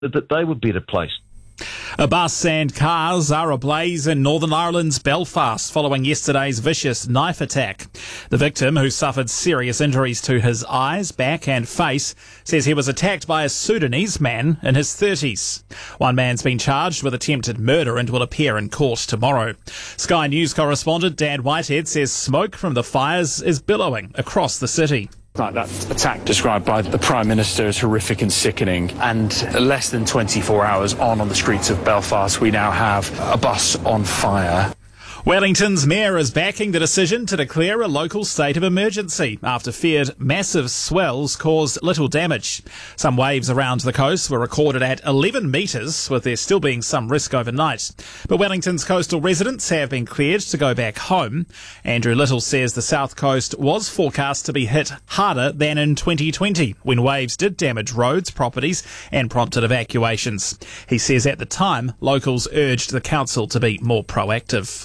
that they would be better placed. A bus and cars are ablaze in Northern Ireland's Belfast following yesterday's vicious knife attack. The victim, who suffered serious injuries to his eyes, back and face, says he was attacked by a Sudanese man in his 30s. One man's been charged with attempted murder and will appear in court tomorrow. Sky News correspondent Dan Whitehead says smoke from the fires is billowing across the city. Like that attack described by the Prime Minister as horrific and sickening, and less than 24 hours on the streets of Belfast, we now have a bus on fire. Wellington's mayor is backing the decision to declare a local state of emergency after feared massive swells caused little damage. Some waves around the coast were recorded at 11 metres, with there still being some risk overnight. But Wellington's coastal residents have been cleared to go back home. Andrew Little says the south coast was forecast to be hit harder than in 2020, when waves did damage roads, properties and prompted evacuations. He says at the time, locals urged the council to be more proactive.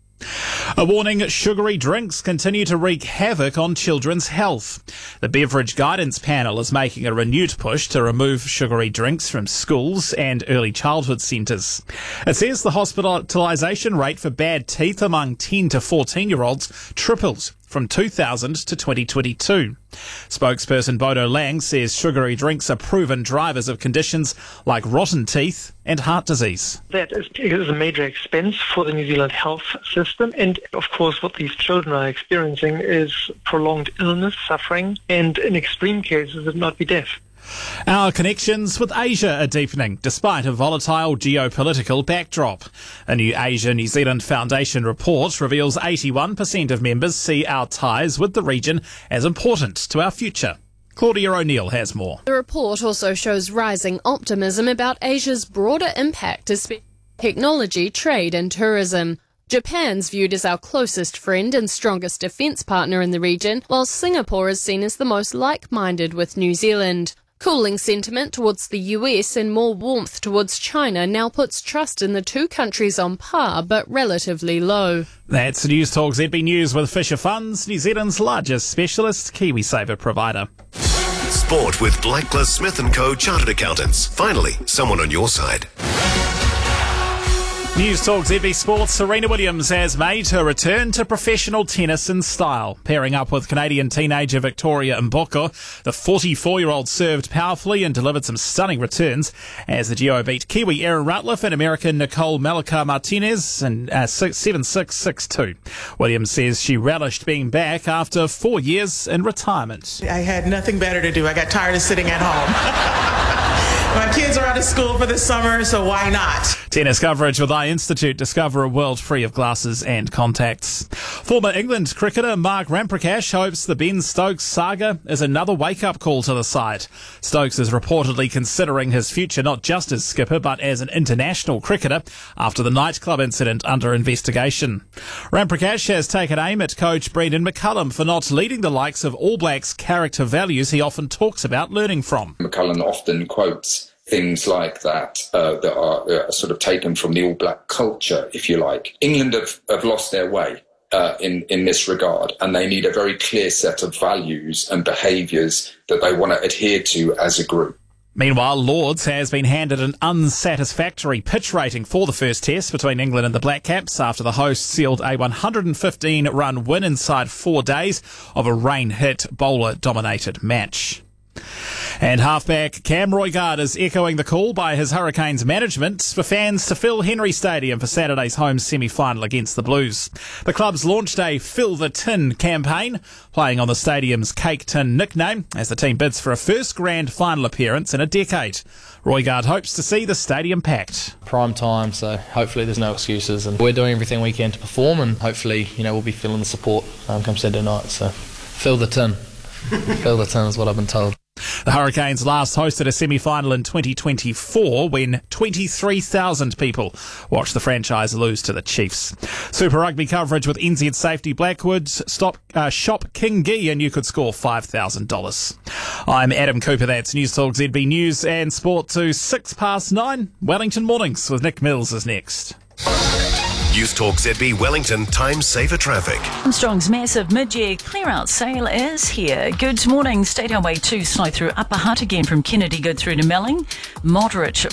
A warning, sugary drinks continue to wreak havoc on children's health. The Beverage Guidance Panel is making a renewed push to remove sugary drinks from schools and early childhood centres. It says the hospitalisation rate for bad teeth among 10 to 14-year-olds tripled from 2000 to 2022. Spokesperson Bodo Lang says sugary drinks are proven drivers of conditions like rotten teeth and heart disease. That is a major expense for the New Zealand health system, and of course what these children are experiencing is prolonged illness, suffering, and in extreme cases it might be death. Our connections with Asia are deepening despite a volatile geopolitical backdrop. A new Asia-New Zealand Foundation report reveals 81% of members see our ties with the region as important to our future. Claudia O'Neill has more. The report also shows rising optimism about Asia's broader impact, especially technology, trade and tourism. Japan's viewed as our closest friend and strongest defence partner in the region, while Singapore is seen as the most like-minded with New Zealand. Cooling sentiment towards the US and more warmth towards China now puts trust in the two countries on par, but relatively low. That's News Talk ZB News with Fisher Funds, New Zealand's largest specialist KiwiSaver provider. Sport with Blacklist Smith & Co. Chartered Accountants. Finally, someone on your side. News Talk ZB Sports. Serena Williams has made her return to professional tennis in style. Pairing up with Canadian teenager Victoria Mboko, the 44-year-old served powerfully and delivered some stunning returns as the duo beat Kiwi Erin Routliffe and American Nicole Malika Martinez in 7-6, 6-2. Williams says she relished being back after 4 years in retirement. I had nothing better to do. I got tired of sitting at home. My kids are out of school for the summer, so why not? Tennis coverage with iInstitute. Discover a world free of glasses and contacts. Former England cricketer Mark Ramprakash hopes the Ben Stokes saga is another wake-up call to the side. Stokes is reportedly considering his future not just as skipper but as an international cricketer after the nightclub incident under investigation. Ramprakash has taken aim at coach Brendan McCullum for not leading the likes of All Blacks character values he often talks about learning from. McCullum often quotes things like that that are sort of taken from the All Black culture, if you like. England have lost their way in this regard, and they need a very clear set of values and behaviours that they want to adhere to as a group. Meanwhile, Lords has been handed an unsatisfactory pitch rating for the first test between England and the Black Caps after the hosts sealed a 115-run win inside 4 days of a rain-hit, bowler-dominated match. And halfback Cam Roigard is echoing the call by his Hurricanes management for fans to fill Henry Stadium for Saturday's home semi-final against the Blues. The club's launched a Fill the Tin campaign, playing on the stadium's Cake Tin nickname, as the team bids for a first grand final appearance in a decade. Roigard hopes to see the stadium packed. Prime time, so hopefully there's no excuses, and we're doing everything we can to perform, and hopefully, we'll be feeling the support come Saturday night. So fill the tin. Fill the tin is what I've been told. The Hurricanes last hosted a semi-final in 2024 when 23,000 people watched the franchise lose to the Chiefs. Super Rugby coverage with NZ Safety Blackwoods. Shop King Gee and you could score $5,000. I'm Adam Cooper. That's News Talk ZB News and Sport to 9:06. Wellington Mornings with Nick Mills is next. News Talk ZB Wellington, time saver traffic. Armstrong's massive mid-year clear-out sale is here. Good morning. State Highway 2 slow through Upper Hutt again from Kennedy, good through to Melling. Moderate